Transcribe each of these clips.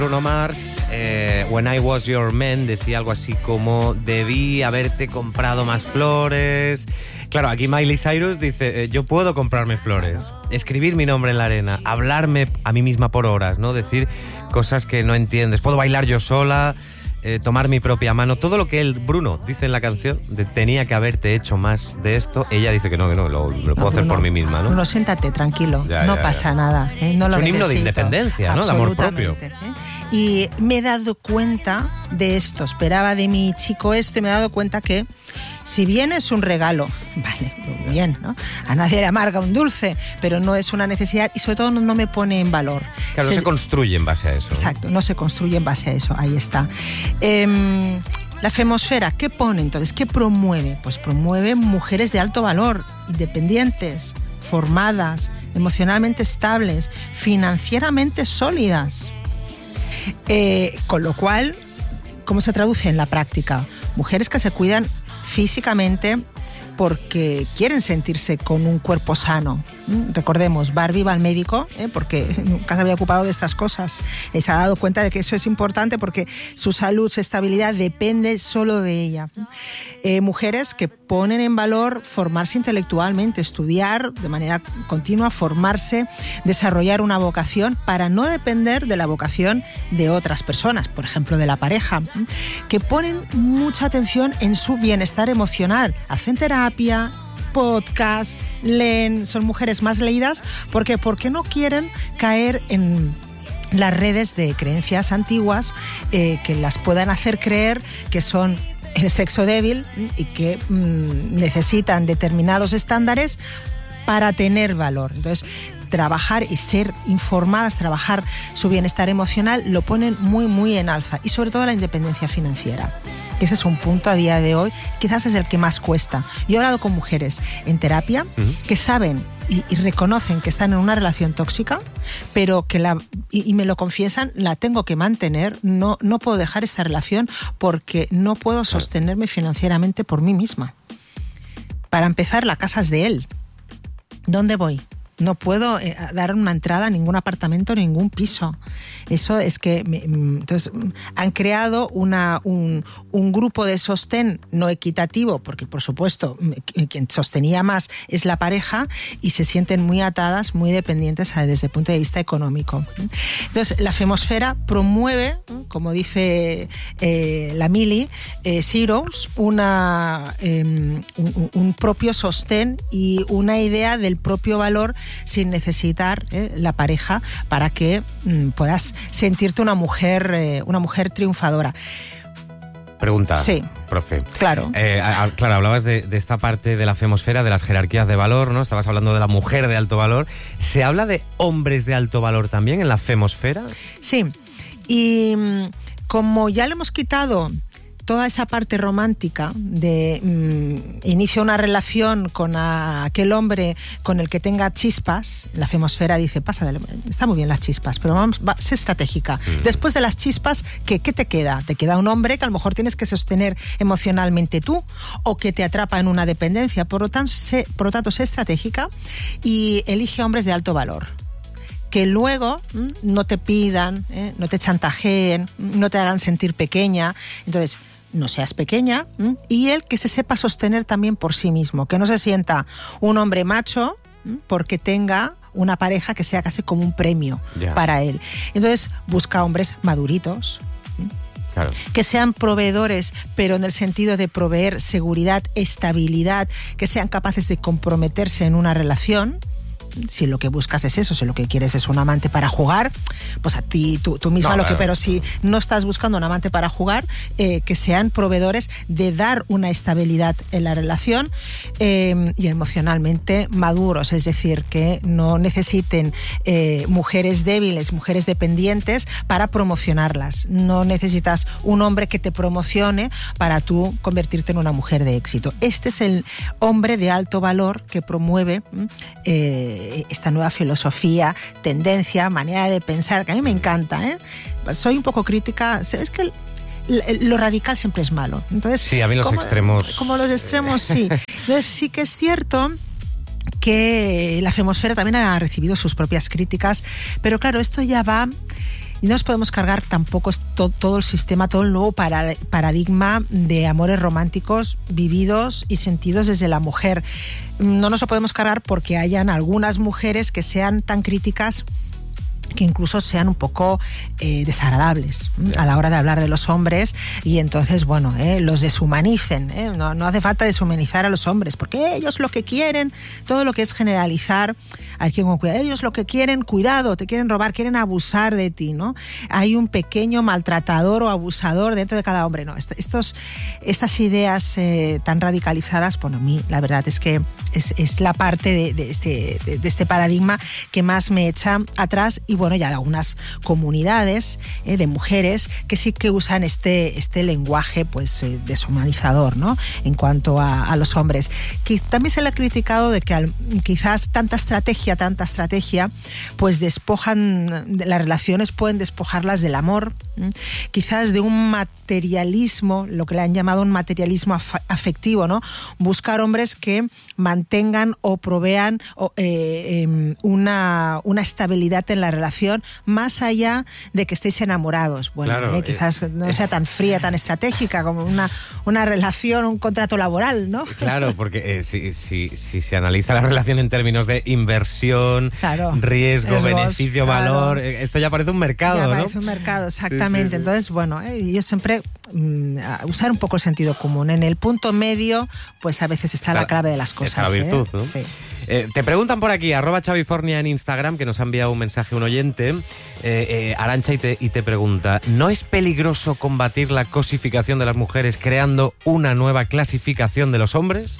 Bruno Mars, When I Was Your Man, decía algo así como: debí haberte comprado más flores. Claro, aquí Miley Cyrus dice: yo puedo comprarme flores, escribir mi nombre en la arena, hablarme a mí misma por horas, ¿no? Decir cosas que no entiendes, puedo bailar yo sola, tomar mi propia mano. Todo lo que Bruno dice en la canción de tenía que haberte hecho más de esto, ella dice que no, lo puedo hacer por mí misma, ¿no? Bruno, siéntate tranquilo, no pasa nada, no lo necesito. Es un himno de independencia, ¿no? De amor propio. Y me he dado cuenta de esto, esperaba de mi chico esto y me he dado cuenta que si bien es un regalo, vale, muy bien, ¿no? A nadie le amarga un dulce, pero no es una necesidad y sobre todo no me pone en valor. Claro, no se construye en base a eso. Exacto, no se construye en base a eso, ahí está. La Femosfera, ¿qué pone entonces? ¿Qué promueve? Pues promueve mujeres de alto valor, independientes, formadas, emocionalmente estables, financieramente sólidas. Con lo cual, ¿cómo se traduce en la práctica? Mujeres que se cuidan físicamente porque quieren sentirse con un cuerpo sano. Recordemos, Barbie va al médico porque nunca se había ocupado de estas cosas. Se ha dado cuenta de que eso es importante porque su salud, su estabilidad depende solo de ella. Mujeres que ponen en valor formarse intelectualmente, estudiar de manera continua, formarse, desarrollar una vocación para no depender de la vocación de otras personas, por ejemplo, de la pareja, que ponen mucha atención en su bienestar emocional, hacen terapia, podcast, leen, son mujeres más leídas. ¿Por qué? Porque no quieren caer en las redes de creencias antiguas que las puedan hacer creer que son el sexo débil y que necesitan determinados estándares para tener valor. Entonces, trabajar y ser informadas, trabajar su bienestar emocional, lo ponen muy, muy en alza. Y sobre todo la independencia financiera. Ese es un punto a día de hoy, quizás es el que más cuesta. Yo he hablado con mujeres en terapia que saben y reconocen que están en una relación tóxica, pero que y me lo confiesan, la tengo que mantener, no puedo dejar esta relación porque no puedo sostenerme financieramente por mí misma. Para empezar, la casa es de él. ¿Dónde voy? No puedo dar una entrada a ningún apartamento, ningún piso. Eso es que... entonces, han creado un grupo de sostén no equitativo, porque, por supuesto, quien sostenía más es la pareja, y se sienten muy atadas, muy dependientes desde el punto de vista económico. Entonces, la Femosfera promueve, como dice la Mili Cyrus, un propio sostén y una idea del propio valor sin necesitar la pareja para que puedas sentirte una mujer triunfadora. Pregunta, sí, profe. Claro. Claro, hablabas de esta parte de la Femosfera, de las jerarquías de valor, ¿no? Estabas hablando de la mujer de alto valor. ¿Se habla de hombres de alto valor también en la Femosfera? Sí, y como ya le hemos quitado toda esa parte romántica de inicia una relación con aquel hombre con el que tenga chispas, la Femosfera dice, está muy bien las chispas, pero sé estratégica. Después de las chispas, ¿qué te queda? Te queda un hombre que a lo mejor tienes que sostener emocionalmente tú o que te atrapa en una dependencia. Por lo tanto, sé estratégica y elige hombres de alto valor. Que luego no te pidan, no te chantajeen, no te hagan sentir pequeña. Entonces, no seas pequeña, y él que se sepa sostener también por sí mismo, que no se sienta un hombre macho porque tenga una pareja que sea casi como un premio para él. Entonces, busca hombres maduritos, claro, que sean proveedores, pero en el sentido de proveer seguridad, estabilidad, que sean capaces de comprometerse en una relación. Si lo que buscas es eso, si lo que quieres es un amante para jugar, pues a ti, tú misma pero si no estás buscando un amante para jugar, que sean proveedores de dar una estabilidad en la relación y emocionalmente maduros, es decir, que no necesiten mujeres débiles, mujeres dependientes para promocionarlas. No necesitas un hombre que te promocione para tú convertirte en una mujer de éxito. Este es el hombre de alto valor que promueve esta nueva filosofía, tendencia, manera de pensar, que a mí me encanta. Soy un poco crítica, es que lo radical siempre es malo. Entonces, sí, a mí los extremos... Como los extremos, sí. Entonces sí que es cierto que la Femosfera también ha recibido sus propias críticas, pero claro, esto ya va Y no nos podemos cargar tampoco todo el sistema, todo el nuevo paradigma de amores románticos vividos y sentidos desde la mujer. No nos lo podemos cargar porque hayan algunas mujeres que sean tan críticas que incluso sean un poco desagradables a la hora de hablar de los hombres y entonces, bueno, los deshumanicen. No hace falta deshumanizar a los hombres porque ellos lo que quieren, todo lo que es generalizar, hay que con cuidado, ellos lo que quieren, cuidado, te quieren robar, quieren abusar de ti, ¿no? Hay un pequeño maltratador o abusador dentro de cada hombre, ¿no? Estas ideas tan radicalizadas, bueno, a mí la verdad es que es la parte de este paradigma que más me echa atrás. Y bueno, ya hay algunas comunidades de mujeres que sí que usan este lenguaje pues deshumanizador, ¿no? En cuanto a los hombres. Que también se le ha criticado de que quizás tanta estrategia, pues despojan, las relaciones pueden despojarlas del amor, quizás de un materialismo, lo que le han llamado un materialismo afectivo, ¿no? Buscar hombres que mantengan o provean una estabilidad en la relación más allá de que estéis enamorados. Bueno, claro, quizás no sea tan fría, tan estratégica como una relación, un contrato laboral, ¿no? Claro, porque si se analiza la relación en términos de inversión, claro, riesgo, beneficio, claro, valor, esto ya parece un mercado, ya ¿no? Parece un mercado, exactamente. Sí. Entonces, bueno, yo siempre usar un poco el sentido común. En el punto medio, pues a veces está la clave de las cosas. Está la virtud, ¿no? Sí. Te preguntan por aquí, @Chavifornia en Instagram, que nos ha enviado un mensaje un oyente, Arantxa, y te pregunta, ¿no es peligroso combatir la cosificación de las mujeres creando una nueva clasificación de los hombres?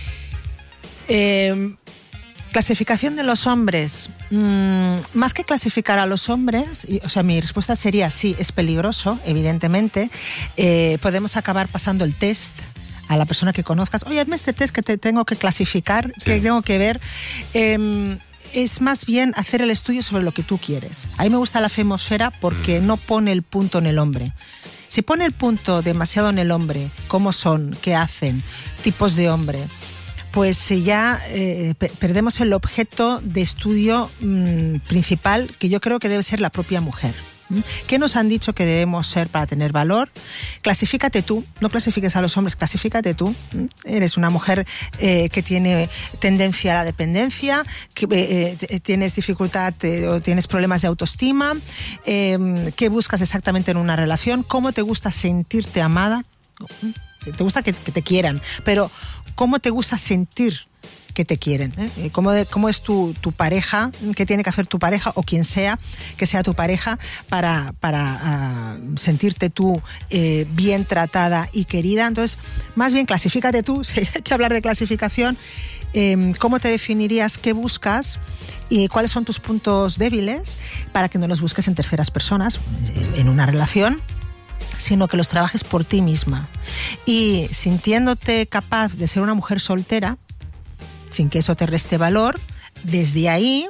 Clasificación de los hombres. Más que clasificar a los hombres, mi respuesta sería sí, es peligroso, evidentemente. Podemos acabar pasando el test a la persona que conozcas. Oye, hazme este test que te tengo que clasificar, sí, que tengo que ver. Es más bien hacer el estudio sobre lo que tú quieres. A mí me gusta la femosfera porque no pone el punto en el hombre. Si pone el punto demasiado en el hombre, cómo son, qué hacen, tipos de hombre, pues ya perdemos el objeto de estudio principal, que yo creo que debe ser la propia mujer. ¿Qué nos han dicho que debemos ser para tener valor? Clasifícate tú, no clasifiques a los hombres, clasifícate tú. Eres una mujer que tiene tendencia a la dependencia, que tienes dificultad o tienes problemas de autoestima. ¿Qué buscas exactamente en una relación? ¿Cómo te gusta sentirte amada? Te gusta que te quieran, pero ¿cómo te gusta sentir que te quieren? ¿Cómo es tu pareja? ¿Qué tiene que hacer tu pareja o quien sea que sea tu pareja para sentirte tú bien tratada y querida? Entonces, más bien clasifícate tú, si hay que hablar de clasificación. ¿Cómo te definirías? ¿Qué buscas? ¿Y cuáles son tus puntos débiles? Para que no los busques en terceras personas, en una relación, sino que los trabajes por ti misma. Y sintiéndote capaz de ser una mujer soltera, sin que eso te reste valor, desde ahí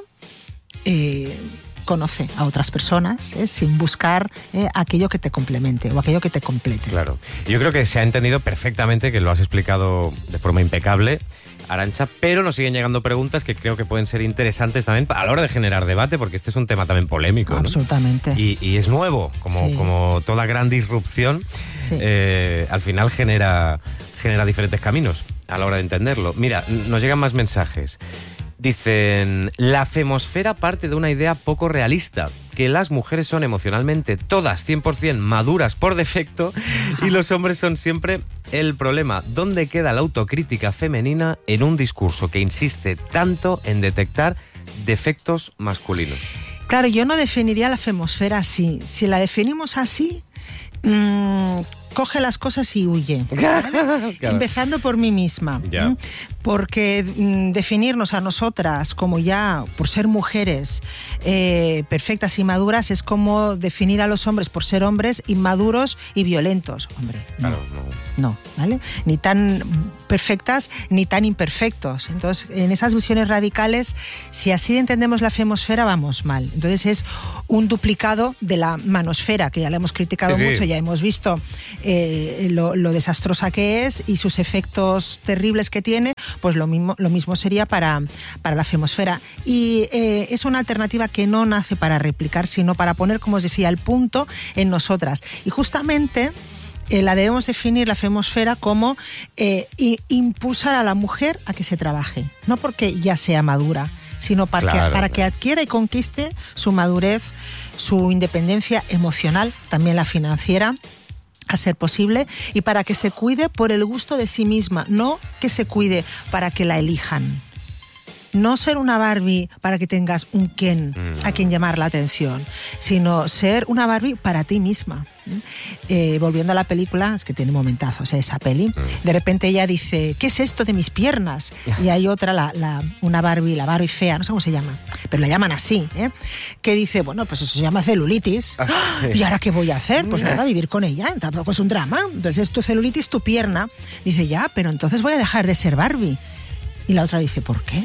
conoce a otras personas, sin buscar aquello que te complemente o aquello que te complete. Claro. Yo creo que se ha entendido perfectamente, que lo has explicado de forma impecable, Arantxa, pero nos siguen llegando preguntas que creo que pueden ser interesantes también a la hora de generar debate, porque este es un tema también polémico, ¿no? Absolutamente. Y es nuevo, como toda gran disrupción, sí, al final genera diferentes caminos a la hora de entenderlo. Mira, nos llegan más mensajes. Dicen, la femosfera parte de una idea poco realista, que las mujeres son emocionalmente todas 100% maduras por defecto y los hombres son siempre el problema. ¿Dónde queda la autocrítica femenina en un discurso que insiste tanto en detectar defectos masculinos? Claro, yo no definiría la femosfera así. Si la definimos así, coge las cosas y huye, ¿vale? Claro. Empezando por mí misma, porque definirnos a nosotras como ya por ser mujeres perfectas y maduras es como definir a los hombres por ser hombres inmaduros y violentos. Hombre, no. Claro, no. No, ¿vale? Ni tan perfectas ni tan imperfectos. Entonces, en esas visiones radicales, si así entendemos la femosfera, vamos mal. Entonces es un duplicado de la manosfera, que ya la hemos criticado mucho, ya hemos visto lo desastrosa que es y sus efectos terribles que tiene, pues lo mismo sería para la femosfera. Y es una alternativa que no nace para replicar, sino para poner, como os decía, el punto en nosotras. Y justamente la debemos definir, la femosfera, como impulsar a la mujer a que se trabaje, no porque ya sea madura, sino para que adquiera y conquiste su madurez, su independencia emocional, también la financiera, a ser posible, y para que se cuide por el gusto de sí misma, no que se cuide para que la elijan. No ser una Barbie para que tengas un Ken a quien llamar la atención, sino ser una Barbie para ti misma. Volviendo a la película, es que tiene momentazos esa peli, de repente ella dice, ¿qué es esto de mis piernas? Y hay otra, una Barbie, la Barbie fea, no sé cómo se llama, pero la llaman así, que dice, bueno, pues eso se llama celulitis. ¿Y ahora qué voy a hacer? Pues nada, vivir con ella, tampoco es un drama. Entonces es tu celulitis, tu pierna. Dice, ya, pero entonces voy a dejar de ser Barbie. Y la otra dice, ¿por qué?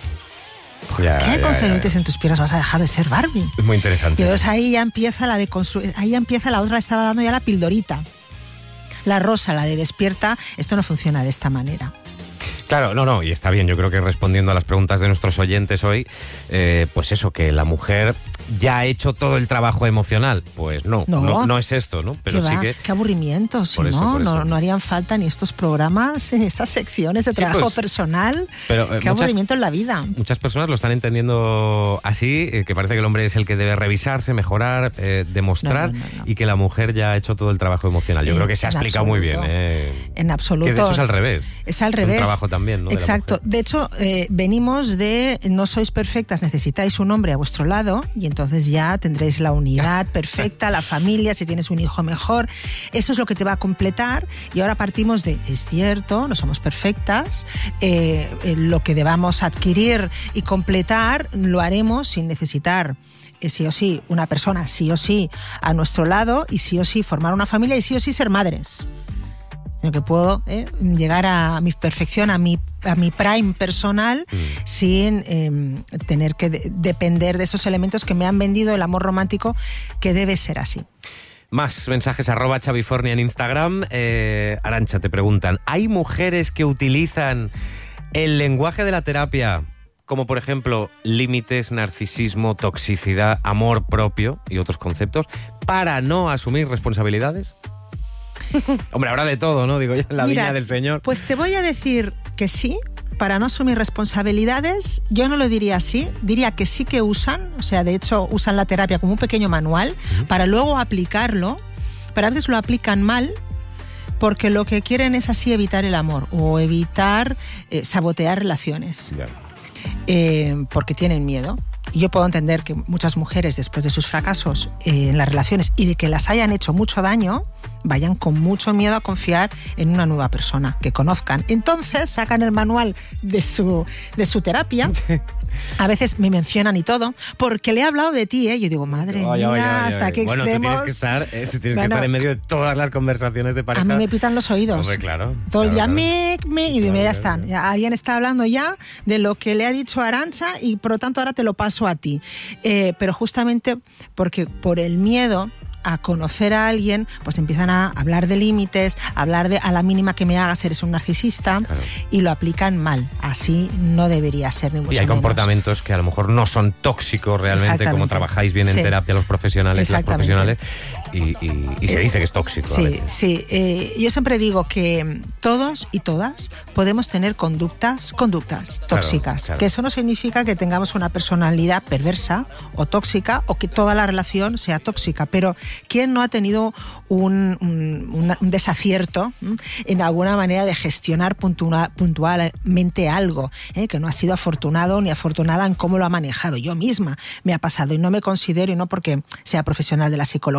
¿Qué con celulitis en tus piernas vas a dejar de ser Barbie? Es muy interesante. Y entonces ahí ya empieza la otra, le estaba dando ya la pildorita. La rosa, la de despierta, esto no funciona de esta manera. Claro, no, y está bien, yo creo que respondiendo a las preguntas de nuestros oyentes hoy, pues eso, que la mujer ya ha hecho todo el trabajo emocional. Pues no es esto, ¿no? Pero sí que... Qué aburrimiento, si no harían falta ni estos programas, ni estas secciones de trabajo personal. Pero, qué aburrimiento en la vida. Muchas personas lo están entendiendo así, que parece que el hombre es el que debe revisarse, mejorar, demostrar, y que la mujer ya ha hecho todo el trabajo emocional. Yo creo que se ha explicado muy bien. En absoluto. Que de hecho es al revés. Es al revés. Un trabajo también, ¿no? Exacto. De hecho, venimos de no sois perfectas, necesitáis un hombre a vuestro lado, y entonces ya tendréis la unidad perfecta, la familia, si tienes un hijo mejor. Eso es lo que te va a completar, y ahora partimos de, es cierto, no somos perfectas, lo que debamos adquirir y completar lo haremos sin necesitar sí o sí una persona, sí o sí a nuestro lado, y sí o sí formar una familia, y sí o sí ser madres. Sino que puedo llegar a mi perfección, a mi prime personal, sin tener que depender de esos elementos que me han vendido el amor romántico, que debe ser así. Más mensajes, @Chavifornia en Instagram. Arantxa, te preguntan, ¿hay mujeres que utilizan el lenguaje de la terapia, como por ejemplo límites, narcisismo, toxicidad, amor propio y otros conceptos, para no asumir responsabilidades? Hombre, habrá de todo, ¿no? Digo yo, en la viña del Señor. Pues te voy a decir que sí, para no asumir responsabilidades. Yo no lo diría así, diría que sí que usan, o sea, de hecho usan la terapia como un pequeño manual para luego aplicarlo, pero a veces lo aplican mal, porque lo que quieren es así evitar el amor o evitar sabotear relaciones, porque tienen miedo. Y yo puedo entender que muchas mujeres, después de sus fracasos en las relaciones y de que las hayan hecho mucho daño, vayan con mucho miedo a confiar en una nueva persona que conozcan. Entonces sacan el manual de su terapia. A veces me mencionan y todo, porque le he hablado de ti, Yo digo, madre mía, ¿hasta qué extremos? Bueno, tú tienes que estar en medio de todas las conversaciones de pareja. A mí me pitan los oídos. Hombre, claro. Todo el día, y ya están. Ya, alguien está hablando ya de lo que le ha dicho Arantxa, y por lo tanto ahora te lo paso a ti. Pero justamente porque por el miedo a conocer a alguien, pues empiezan a hablar de límites, a hablar de a la mínima que me hagas eres un narcisista, y lo aplican mal. Así no debería ser, ni mucho menos. Y hay comportamientos que a lo mejor no son tóxicos realmente, como trabajáis bien en terapia los profesionales, las profesionales, y se dice que es tóxico. Sí. Yo siempre digo que todos y todas podemos tener conductas tóxicas, que eso no significa que tengamos una personalidad perversa o tóxica, o que toda la relación sea tóxica, pero ¿quién no ha tenido un desacierto en alguna manera de gestionar puntualmente algo, que no ha sido afortunado ni afortunada en cómo lo ha manejado? Yo misma me ha pasado, y no me considero, y no porque sea profesional de la psicología, ni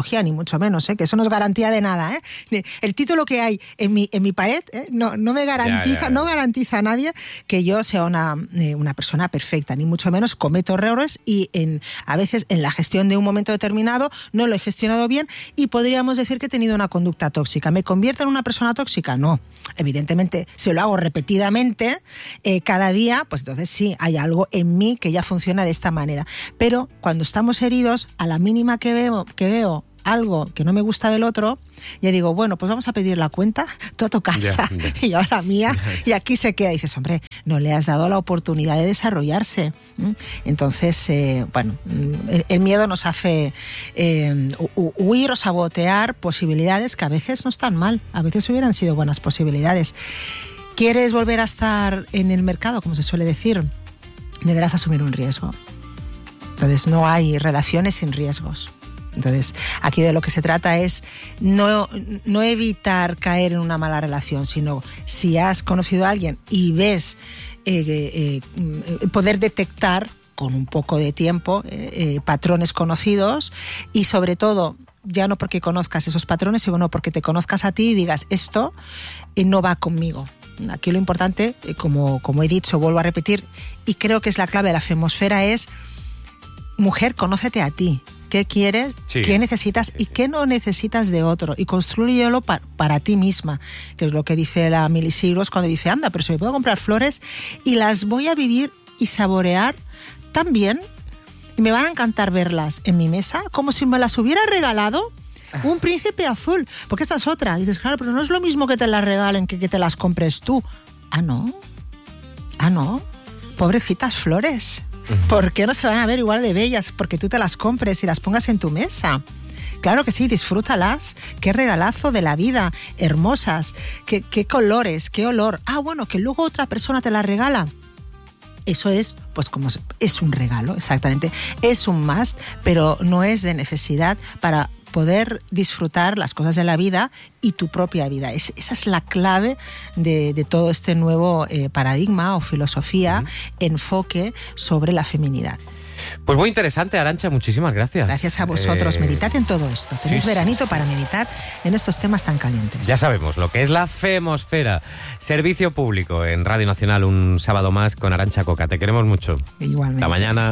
mucho menos, que eso no es garantía de nada. El título que hay en mi pared no me garantiza, no garantiza a nadie que yo sea una persona perfecta, ni mucho menos. Cometo errores y a veces en la gestión de un momento determinado no lo he gestionado bien y podríamos decir que he tenido una conducta tóxica. ¿Me convierto en una persona tóxica? No. Evidentemente, si lo hago repetidamente cada día, pues entonces sí, hay algo en mí que ya funciona de esta manera. Pero cuando estamos heridos, a la mínima que veo algo que no me gusta del otro, ya digo, bueno, pues vamos a pedir la cuenta, tú a tu casa y yo a la mía, y aquí se queda. Y dices, hombre, no le has dado la oportunidad de desarrollarse. Entonces, el miedo nos hace huir o sabotear posibilidades que a veces no están mal, a veces hubieran sido buenas posibilidades. ¿Quieres volver a estar en el mercado, como se suele decir? Deberás asumir un riesgo. Entonces, no hay relaciones sin riesgos. Entonces, aquí de lo que se trata es no evitar caer en una mala relación, sino si has conocido a alguien y ves poder detectar con un poco de tiempo patrones conocidos y sobre todo, ya no porque conozcas esos patrones, sino porque te conozcas a ti y digas, esto no va conmigo. Aquí lo importante, como he dicho, vuelvo a repetir, y creo que es la clave de la femosfera, es mujer, conócete a ti. ¿Qué quieres? Sí. ¿Qué necesitas? Y qué no necesitas de otro. Y construyelo para ti misma, que es lo que dice la Miley Cyrus cuando dice, anda, pero si me puedo comprar flores y las voy a vivir y saborear tan bien y me van a encantar verlas en mi mesa como si me las hubiera regalado un príncipe azul. Porque esta es otra. Y dices, claro, pero no es lo mismo que te las regalen que te las compres tú. Ah, no. Pobrecitas flores. ¿Por qué no se van a ver igual de bellas? Porque tú te las compres y las pongas en tu mesa. Claro que sí, disfrútalas. Qué regalazo de la vida, hermosas. Qué colores, qué olor. Ah, bueno, que luego otra persona te las regala. Eso es, pues como es un regalo, exactamente. Es un must, pero no es de necesidad para poder disfrutar las cosas de la vida y tu propia vida. Esa es la clave de todo este nuevo paradigma o filosofía, enfoque sobre la feminidad. Pues muy interesante, Arantxa, muchísimas gracias. Gracias a vosotros, meditad en todo esto. Tenéis veranito para meditar en estos temas tan calientes. Ya sabemos lo que es la femosfera. Servicio público en Radio Nacional, un sábado más con Arantxa Coca. Te queremos mucho. Igualmente. Hasta mañana.